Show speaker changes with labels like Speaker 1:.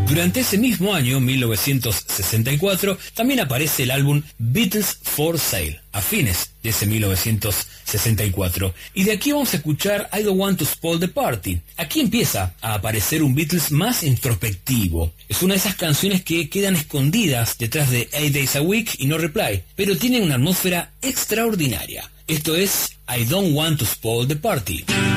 Speaker 1: Durante ese mismo año, 1964, también aparece el álbum Beatles for Sale, a fines de ese 1964. Y de aquí vamos a escuchar I Don't Want to Spoil the Party. Aquí empieza a aparecer un Beatles más introspectivo. Es una de esas canciones que quedan escondidas detrás de 8 Days a Week y No Reply, pero tienen una atmósfera extraordinaria. Esto es I Don't Want to Spoil the Party.